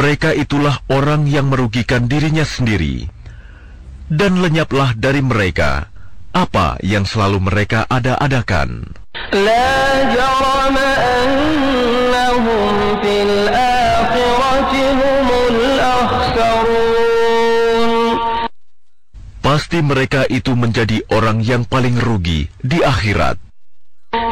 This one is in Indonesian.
mereka itulah orang yang merugikan dirinya sendiri. Dan lenyaplah dari mereka apa yang selalu mereka ada-adakan. La jarama annahum fil akhirati humul akhsarun. Pasti mereka itu menjadi orang yang paling rugi di akhirat.